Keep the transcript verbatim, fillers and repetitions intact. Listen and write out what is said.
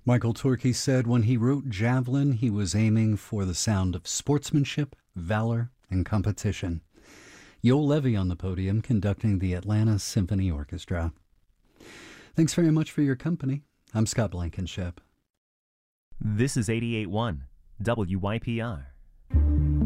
Michael Torkey said when he wrote Javelin, he was aiming for the sound of sportsmanship, valor, and competition. Yoel Levy on the podium conducting the Atlanta Symphony Orchestra. Thanks very much for your company. I'm Scott Blankenship. This is eighty-eight point one W Y P R.